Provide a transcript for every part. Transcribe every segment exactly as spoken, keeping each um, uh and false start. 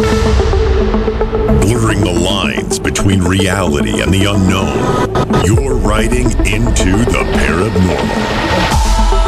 Blurring the lines between reality and the unknown. You're riding into the paranormal.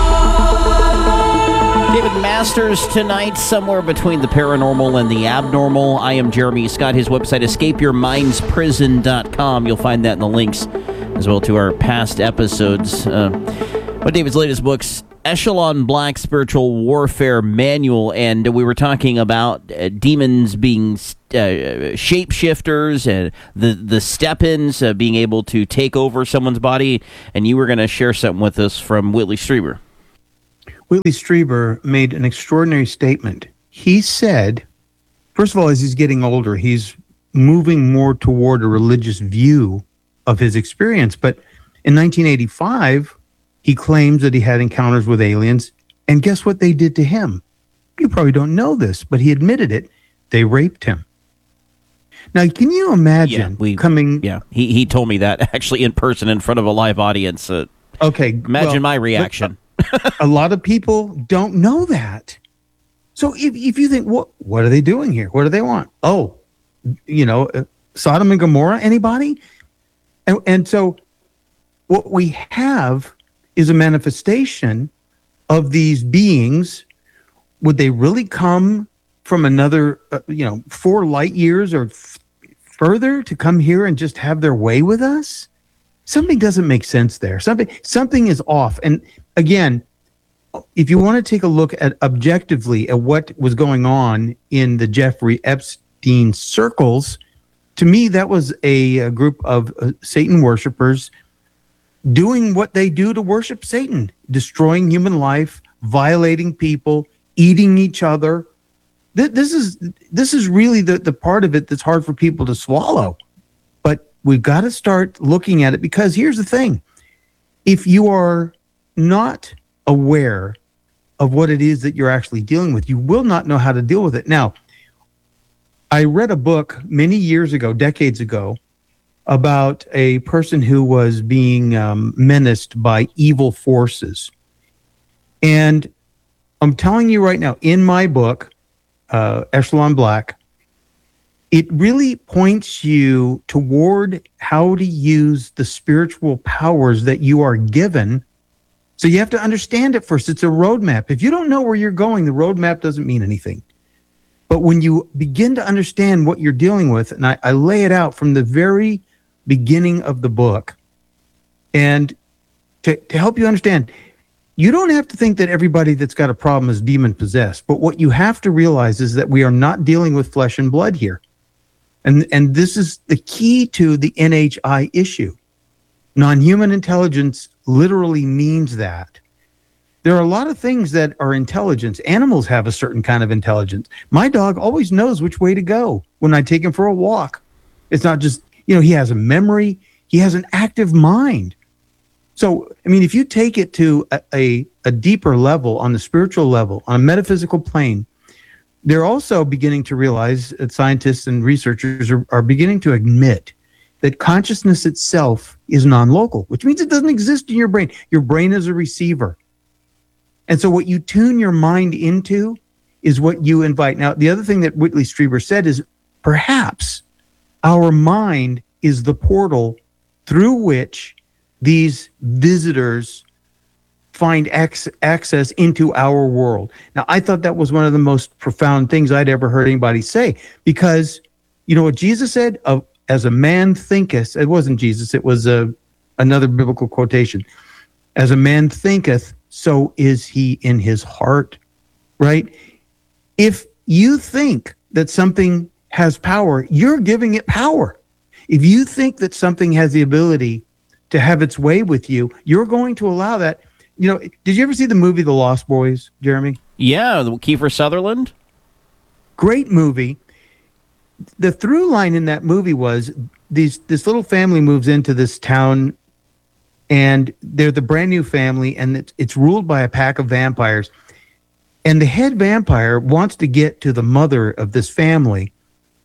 David Masters tonight, somewhere between the paranormal and the abnormal. I am Jeremy Scott. His website, escape your minds prison dot com. You'll find that in the links as well to our past episodes. Uh, one of David's latest books, Echelon Black Spiritual Warfare Manual, and we were talking about uh, demons being uh, shapeshifters and the, the step-ins uh, being able to take over someone's body, and you were going to share something with us from Whitley Strieber. Whitley Strieber made an extraordinary statement. He said, first of all, as he's getting older, he's moving more toward a religious view of his experience. But in nineteen eighty-five, he claims that he had encounters with aliens. And guess what they did to him? You probably don't know this, but he admitted it. They raped him. Now, can you imagine yeah, we, coming... Yeah, he, he told me that actually in person in front of a live audience. Uh, okay. Imagine well, my reaction. A lot of people don't know that. So if, if you think, what what are they doing here? What do they want? Oh, you know, uh, Sodom and Gomorrah, anybody? And, and so what we have is a manifestation of these beings. Would they really come from another, uh, you know, four light years or f- further to come here and just have their way with us? Something doesn't make sense there. Something something is off. And again, if you want to take a look at objectively at what was going on in the Jeffrey Epstein circles, to me, that was a, a group of uh, Satan worshipers doing what they do to worship Satan, destroying human life, violating people, eating each other. Th- this is this is really the, the part of it that's hard for people to swallow. But we've got to start looking at it, because here's the thing. If you are not aware of what it is that you're actually dealing with, you will not know how to deal with it. Now, I read a book many years ago, decades ago, about a person who was being um, menaced by evil forces. And I'm telling you right now, in my book, uh, Echelon Black, it really points you toward how to use the spiritual powers that you are given. So you have to understand it first. It's a roadmap. If you don't know where you're going, the roadmap doesn't mean anything. But when you begin to understand what you're dealing with, and I, I lay it out from the very beginning of the book, and to, to help you understand, you don't have to think that everybody that's got a problem is demon possessed. But what you have to realize is that we are not dealing with flesh and blood here. And and this is the key to the N H I issue. Non-human intelligence literally means that. There are a lot of things that are intelligence. Animals have a certain kind of intelligence. My dog always knows which way to go when I take him for a walk. It's not just, you know, he has a memory. He has an active mind. So, I mean, if you take it to a, a, a deeper level, on the spiritual level, on a metaphysical plane, they're also beginning to realize that scientists and researchers are, are beginning to admit that consciousness itself is non-local, which means it doesn't exist in your brain. Your brain is a receiver. And so what you tune your mind into is what you invite. Now, the other thing that Whitley Strieber said is perhaps our mind is the portal through which these visitors find ac- access into our world. Now, I thought that was one of the most profound things I'd ever heard anybody say, because you know what Jesus said? Of, as a man thinketh, it wasn't Jesus, it was a, another biblical quotation. As a man thinketh, so is he in his heart, right? If you think that something has power, you're giving it power. If you think that something has the ability to have its way with you, you're going to allow that. You know, did you ever see the movie The Lost Boys, Jeremy? Yeah, Kiefer Sutherland. Great movie. The through line in that movie was these this little family moves into this town, and they're the brand new family, and it's, it's ruled by a pack of vampires. And the head vampire wants to get to the mother of this family,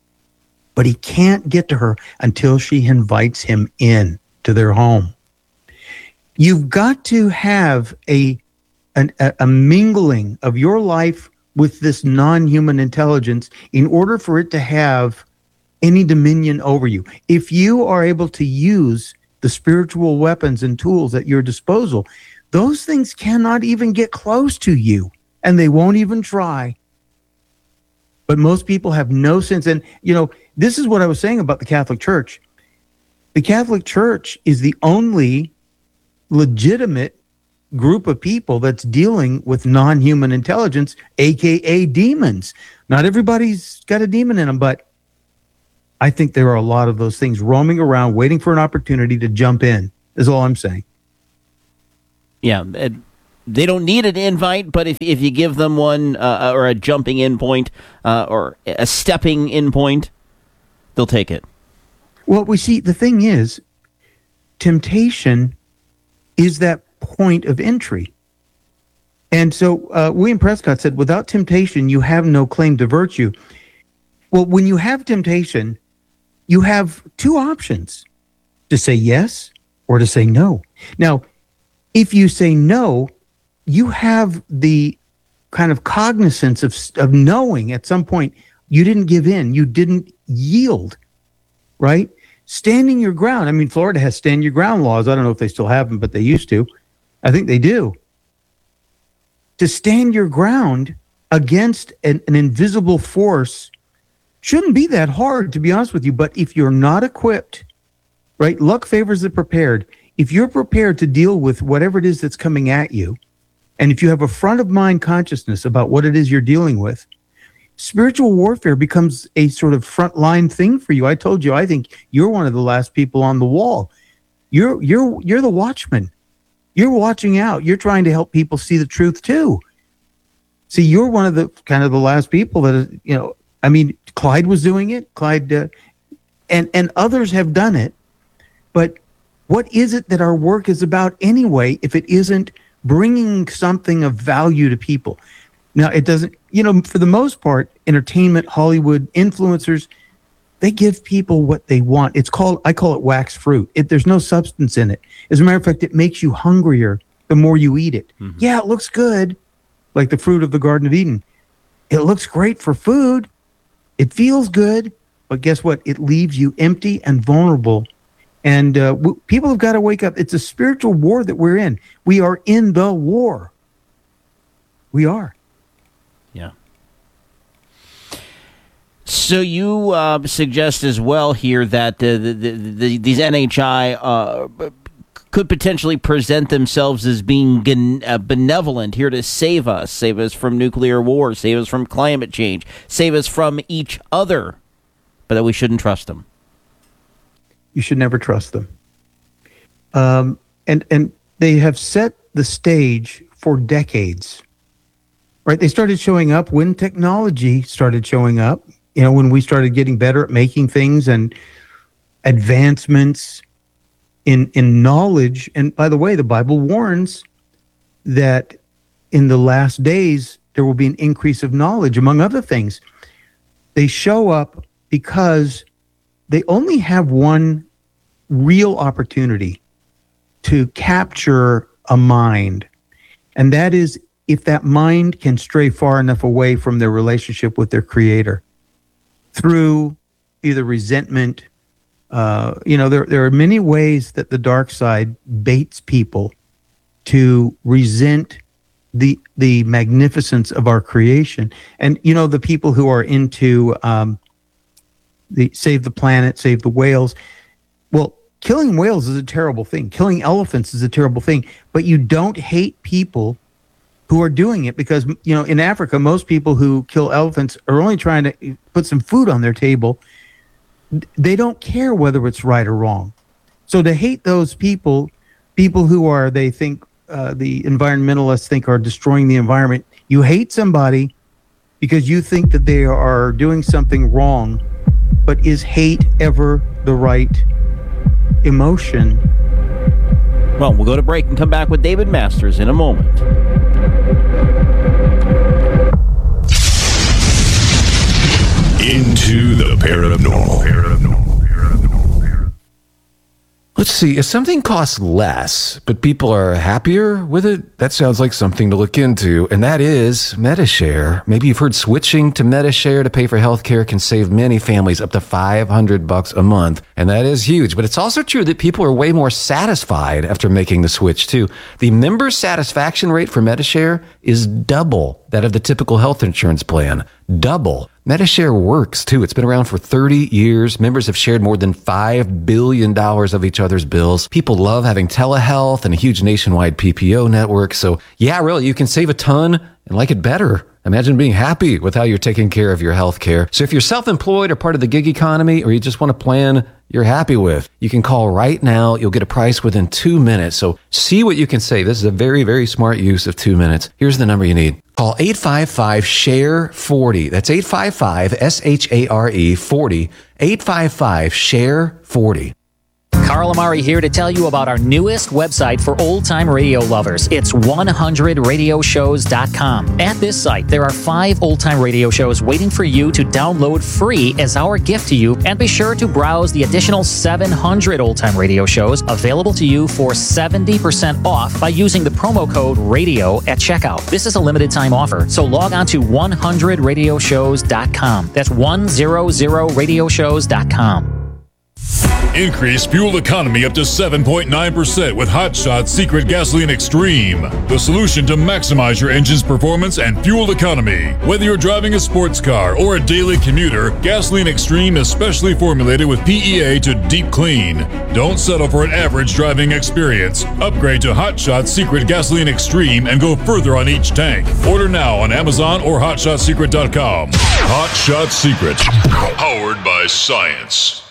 but he can't get to her until she invites him in to their home. You've got to have a, an, a, a mingling of your life with this non-human intelligence in order for it to have any dominion over you. If you are able to use the spiritual weapons and tools at your disposal, those things cannot even get close to you, and they won't even try. But most people have no sense. And, you know, this is what I was saying about the Catholic Church. The Catholic Church is the only legitimate group of people that's dealing with non-human intelligence, aka demons. Not everybody's got a demon in them, but I think there are a lot of those things roaming around waiting for an opportunity to jump in, is all I'm saying. Yeah, they don't need an invite, but if, if you give them one uh, or a jumping in point uh, or a stepping in point, they'll take it. Well, we see, the thing is, temptation is that point of entry. And so uh, William Prescott said, without temptation, you have no claim to virtue. Well, when you have temptation, you have two options, to say yes or to say no. Now, if you say no, you have the kind of cognizance of, of knowing at some point you didn't give in, you didn't yield, right? Standing your ground. I mean, Florida has stand your ground laws. I don't know if they still have them, but they used to. I think they do. To stand your ground against an, an invisible force shouldn't be that hard, to be honest with you. But if you're not equipped, right, luck favors the prepared. If you're prepared to deal with whatever it is that's coming at you, and if you have a front of mind consciousness about what it is you're dealing with, spiritual warfare becomes a sort of frontline thing for you. I told you, I think you're one of the last people on the wall. You're you're you're the watchman. You're watching out. You're trying to help people see the truth too. See, you're one of the kind of the last people that, you know, I mean, Clyde was doing it. Clyde, uh, and and others have done it. But what is it that our work is about anyway, if it isn't bringing something of value to people? Now, it doesn't, you know, for the most part, entertainment, Hollywood, influencers, they give people what they want. It's called, I call it wax fruit. It, there's no substance in it. As a matter of fact, it makes you hungrier the more you eat it. Mm-hmm. Yeah, it looks good, like the fruit of the Garden of Eden. It looks great for food. It feels good. But guess what? It leaves you empty and vulnerable. And uh, w- people have got to wake up. It's a spiritual war that we're in. We are in the war. We are. Yeah. So you uh, suggest as well here that uh, the, the, the, these N H I uh, could potentially present themselves as being gen- uh, benevolent, here to save us, save us from nuclear war, save us from climate change, save us from each other, but that we shouldn't trust them. You should never trust them. Um, and and they have set the stage for decades. Right? They started showing up when technology started showing up. You know, when we started getting better at making things and advancements in in knowledge. And by the way, the Bible warns that in the last days there will be an increase of knowledge, among other things. They show up because they only have one real opportunity to capture a mind, and that is if that mind can stray far enough away from their relationship with their Creator through either resentment. Uh, you know, there there are many ways that the dark side baits people to resent the the magnificence of our creation. And you know, the people who are into um, the save the planet, save the whales. Well, killing whales is a terrible thing. Killing elephants is a terrible thing. But you don't hate people who are doing it, because, you know, in Africa, most people who kill elephants are only trying to put some food on their table. They don't care whether it's right or wrong. So to hate those people, people who are, they think, uh, the environmentalists think are destroying the environment, you hate somebody because you think that they are doing something wrong. But is hate ever the right emotion? Well, we'll go to break and come back with David Masters in a moment. Into the paranormal. Let's see, if something costs less, but people are happier with it, that sounds like something to look into, and that is Medi-Share. Maybe you've heard switching to Medi-Share to pay for healthcare can save many families up to five hundred bucks a month, and that is huge. But it's also true that people are way more satisfied after making the switch, too. The member satisfaction rate for Medi-Share is double that of the typical health insurance plan. Double. Medi-Share works, too. It's been around for thirty years. Members have shared more than five billion dollars of each other's bills. People love having telehealth and a huge nationwide P P O network. So, yeah, really, you can save a ton and like it better. Imagine being happy with how you're taking care of your health care. So if you're self-employed or part of the gig economy, or you just want a plan you're happy with, you can call right now. You'll get a price within two minutes. So see what you can save. This is a very, very smart use of two minutes. Here's the number you need. Call eight five five, S H A R E, forty. That's eight five five, S H A R E, forty. eight five five, S H A R E, forty. Carl Amari here to tell you about our newest website for old-time radio lovers. It's one hundred radio shows dot com. At this site, there are five old-time radio shows waiting for you to download free as our gift to you, and be sure to browse the additional seven hundred old-time radio shows available to you for seventy percent off by using the promo code RADIO at checkout. This is a limited-time offer, so log on to one hundred radio shows dot com. That's one hundred radio shows dot com. Increase fuel economy up to seven point nine percent with Hot Shot Secret Gasoline Extreme, the solution to maximize your engine's performance and fuel economy. Whether you're driving a sports car or a daily commuter, Gasoline Extreme is specially formulated with P E A to deep clean. Don't settle for an average driving experience. Upgrade to Hot Shot Secret Gasoline Extreme and go further on each tank. Order now on Amazon or hot shot secret dot com. Hot Shot Secret, powered by science.